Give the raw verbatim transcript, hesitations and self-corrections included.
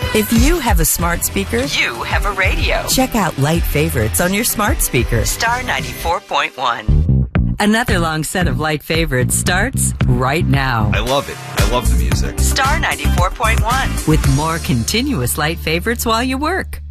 If you have a smart speaker, you have a radio. Check out Light Favorites on your smart speaker. Star ninety-four point one. Another long set of Light Favorites starts right now. I love it. I love the music. Star ninety-four point one. With more continuous Light Favorites while you work.